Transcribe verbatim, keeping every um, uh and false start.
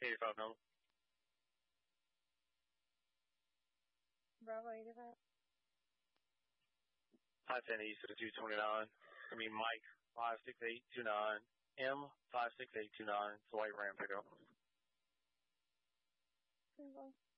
eighty-five number. Bravo eighty-five. High ten East to the two twenty-nine. I mean, Mike five six eight two nine. M five six eight two nine. It's a white Ram pickup. Single.